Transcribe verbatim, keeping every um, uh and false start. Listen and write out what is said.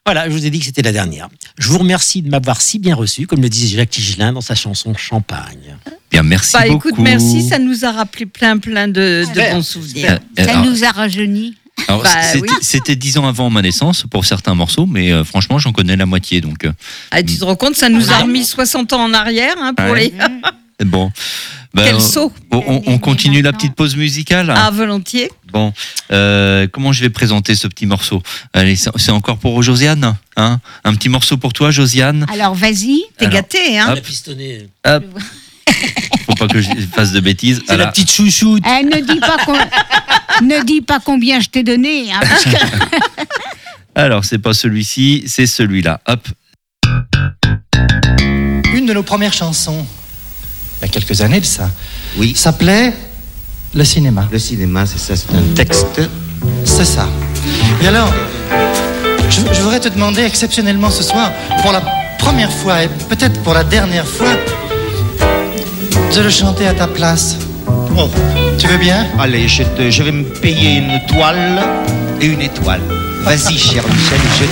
Voilà, je vous ai dit que c'était la dernière. Je vous remercie de m'avoir si bien reçu, comme le disait Jacques Higelin dans sa chanson Champagne. Bien, merci bah, beaucoup. Écoute, merci, ça nous a rappelé plein, plein de, de bons souvenirs. Euh, Ça alors, nous a rajeunis. alors, Bah, c'était, oui. c'était dix ans avant ma naissance pour certains morceaux, mais euh, franchement, j'en connais la moitié. Donc, euh, Ah, tu te rends compte, ça nous a remis soixante ans en arrière hein, pour Ouais. les. bon. Bah, Quel on- saut. on, on- on continue la petite pause musicale. Ah, volontiers. Bon, euh, comment je vais présenter ce petit morceau? Allez, c'est, c'est encore pour Josiane, hein? Un petit morceau pour toi, Josiane. Alors vas-y. T'es Alors, gâté, hein. La pistonnée. Hop. Faut pas que je fasse de bêtises. C'est la Voilà. petite chouchoute. Eh, ne dis pas qu'on- ne dis pas combien je t'ai donné. Hein, parce que... Alors, c'est pas celui-ci, c'est celui-là. Hop. Une de nos premières chansons, il y a quelques années de ça, Oui, s'appelait Le cinéma. le cinéma, c'est ça, c'est un texte. C'est ça. Et alors, je, je voudrais te demander exceptionnellement ce soir, pour la première fois et peut-être pour la dernière fois, de le chanter à ta place. Oh, Tu veux bien? allez, je, te- je vais me payer une toile et une étoile. Vas-y, cher Michel, je